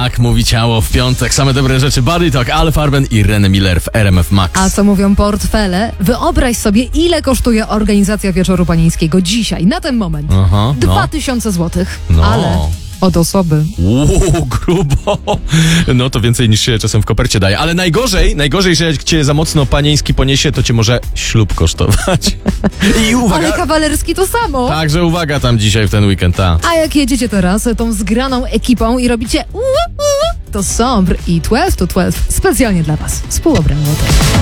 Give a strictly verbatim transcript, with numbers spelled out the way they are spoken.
Tak mówi ciało w piątek. Same dobre rzeczy. Body Talk, Ale Farben i René Miller w R M F Max. A co mówią portfele? Wyobraź sobie, ile kosztuje organizacja Wieczoru Panieńskiego dzisiaj, na ten moment. Aha, Dwa no. tysiące złotych. No. Ale od osoby. Uuu, grubo. No to więcej niż się czasem w kopercie daje. Ale najgorzej, najgorzej, że jak cię za mocno panieński poniesie, to cię może ślub kosztować. I uwaga. Ale kawalerski to samo. Także uwaga tam dzisiaj w ten weekend, ta. A jak jedziecie teraz tą zgraną ekipą i robicie uu, uu, to Sombr i twelve to twelve specjalnie dla was. Współobrano to.